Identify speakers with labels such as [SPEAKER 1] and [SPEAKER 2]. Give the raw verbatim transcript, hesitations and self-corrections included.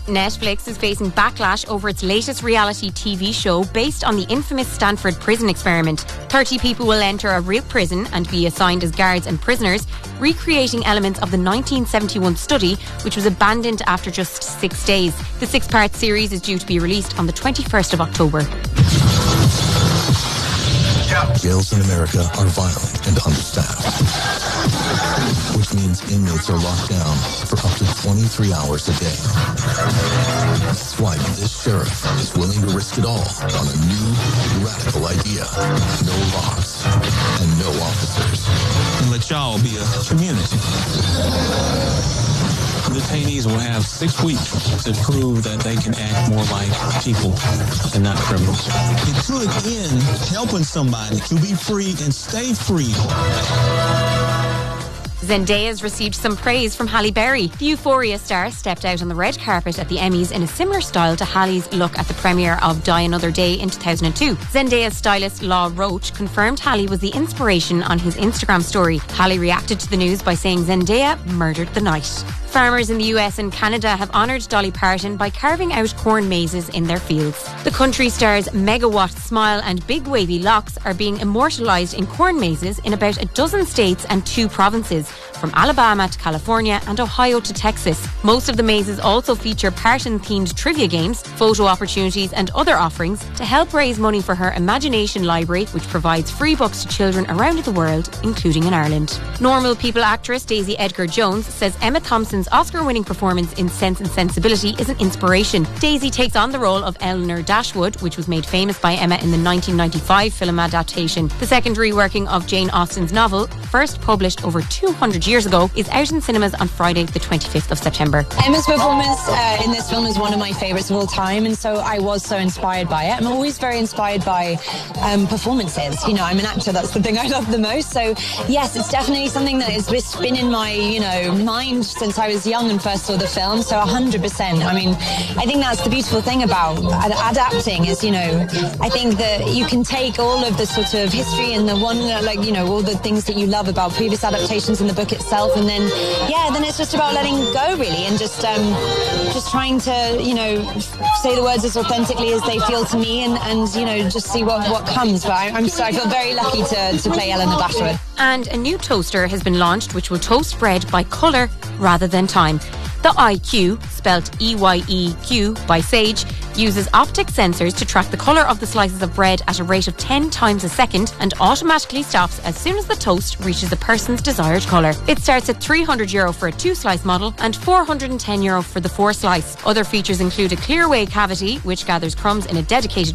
[SPEAKER 1] Netflix is facing backlash over its latest reality T V show based on the infamous Stanford prison experiment. thirty people will enter a real prison and be assigned as guards and prisoners, recreating elements of the nineteen seventy-one study, which was abandoned after just six days. The six-part series is due to be released on the twenty-first of October.
[SPEAKER 2] Jails in America are violent and understaffed, which means inmates are locked down for up to twenty-three hours a day. That's why this sheriff is willing to risk it all on a new, radical idea. No locks and no officers.
[SPEAKER 3] And let y'all be a community. Detainees will have six weeks to prove that they can act more like people and not criminals.
[SPEAKER 4] It could end helping somebody to be free and stay free.
[SPEAKER 1] Zendaya's received some praise from Halle Berry. The Euphoria star stepped out on the red carpet at the Emmys in a similar style to Halle's look at the premiere of Die Another Day in two thousand two. Zendaya's stylist Law Roach confirmed Halle was the inspiration on his Instagram story. Halle reacted to the news by saying Zendaya murdered the night. Farmers in the U S and Canada have honoured Dolly Parton by carving out corn mazes in their fields. The country star's megawatt smile and big wavy locks are being immortalised in corn mazes in about a dozen states and two provinces, from Alabama to California and Ohio to Texas. Most of the mazes also feature Parton-themed trivia games, photo opportunities and other offerings to help raise money for her Imagination Library, which provides free books to children around the world, including in Ireland. Normal People actress Daisy Edgar-Jones says Emma Thompson's Oscar-winning performance in Sense and Sensibility is an inspiration. Daisy takes on the role of Eleanor Dashwood, which was made famous by Emma in the nineteen ninety-five film adaptation. The second reworking of Jane Austen's novel, first published over two hundred years ago, is out in cinemas on Friday the twenty-fifth of September.
[SPEAKER 5] Emma's performance uh, in this film is one of my favourites of all time, and so I was so inspired by it. I'm always very inspired by um, performances. You know, I'm an actor, that's the thing I love the most. So yes, it's definitely something that has been in my, you know, mind since I was young and first saw the film, so one hundred percent. I mean, I think that's the beautiful thing about ad- adapting is, you know, I think that you can take all of the sort of history and the one, like, you know, all the things that you love about previous adaptations in the book itself, and then, yeah, then it's just about letting go, really, and just um, just trying to, you know, say the words as authentically as they feel to me, and, and you know, just see what, what comes. But I, I'm so, I feel very lucky to, to play Eleanor Dashwood.
[SPEAKER 1] And a new toaster has been launched which will toast bread by colour rather than time. The I Q, spelt E Y E Q by Sage, uses optic sensors to track the colour of the slices of bread at a rate of ten times a second and automatically stops as soon as the toast reaches a person's desired colour. It starts at three hundred euro for a two-slice model and four hundred ten euro for the four-slice. Other features include a clear way cavity, which gathers crumbs in a dedicated